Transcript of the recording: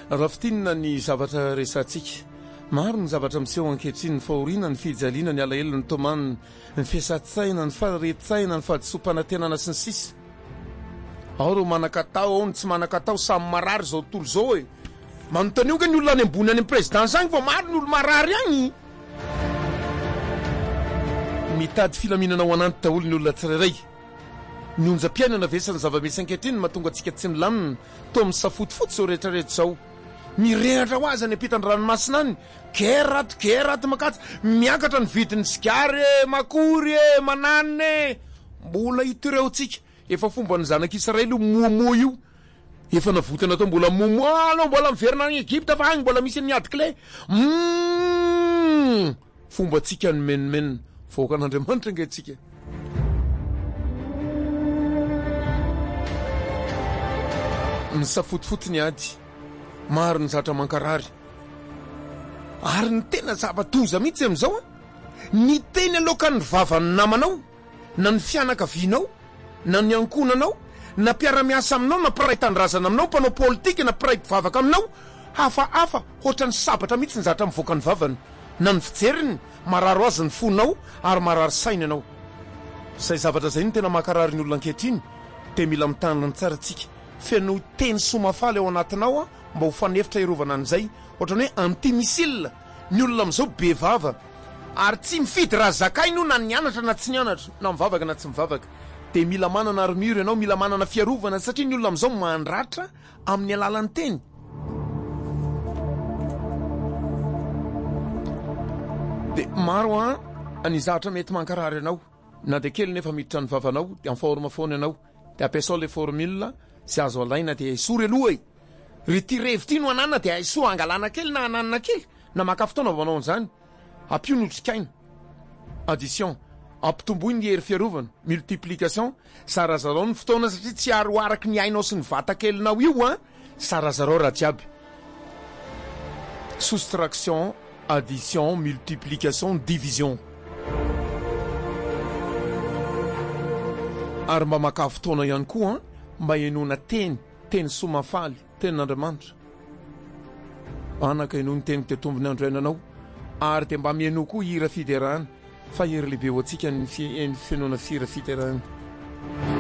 rafitinina ny zavatra resantsika maro ny zavatra miseho ankehitriny ny fahoriana ny fijaliana ny alahelo ny tomany ny fiasan-tsaina ny faharetsaina ny fahadisom-panatenana sy ny sisa ao reo manan-katao ao ny tsy manan-katao samy marary zao tontolo zao e manontany io ka ny olona any ambony any amin'ny présidence agny fa maro ny olo marary agny mitady filaminana ho ananty daholo ny olona tsirairay ny onjam-piainana vesany zava-misy ankehitriny mahatonga antsika tsy milamina to amin'ny safotifoty zao rehetrarehetra zao mirehatra ho azy any ampitany ranomasina any gerato makatsy miakatra ny vidiny sigary makory mananiny mbola hitoreo tsika efa fomba ny zanak'Israely momo io efa navotana tao mbola momo anao mbola miverina any Egypte fa agny mbola misy ny adikle fomba tsika ny menimenina voaka an'Andriamanitra angehtsika ny safotifoty ny ady maro ny zatra mankarary ary ny tena zava-toza mihitsy am'izao ny teny aloka ny vavany namanao na ny fianakavianao na ny ankonanao na mpiara-miasa aminao na mpiray tanindrazana aminao mpanao politika na mpiray mpivavaka aminao hafa ohatra ny sabatra mihitsy ny zatra mivoaka ny vavany na ny fijeriny mararo azy ny fonao ary marary saina ianao zay zavatra zay ny tena mankarary ny olona ankehitriny de mila mitandrina tsaratsika feno teny somafaly ao anatinao mba ho fanefitra irovana an'izay ohatrany hoe antimisile ny olona am'izao be vava ary tsy mifidy raha zakainy io na nianatra na tsy nianatra na mivavaka na tsy mivavaka de mila manana armure ianao mila manana fiarovana satria ny olona am'izao mandratra amin'ny alalan'ny teny de maro any zatra mety mankarary anao na de kely nefa miditra ny vavanao de am'forma foana ianao de ampiasao le formule sy azo alaina de aisory aloha e retirevity no anana de aiso angalana kely na ananana kely na maka fotoana vanao an'izany ampio ny otrikaina addition ampitomboiny ny hery fiarovana multiplication sarazarao ny fotoana satria tsy aro araky ny ainao sy ny vatakelinao io sarazarao raha jiaby soustraction addition multiplication division ary mba maka fotoana ihany koa mba enona teny somafaly tenin'Andriamanitra anaka enony teny te tombony andro ainanao ary de mba mieno koa hira fiderahana fa hery lehibe ho antsika ny fenona fira fiterahana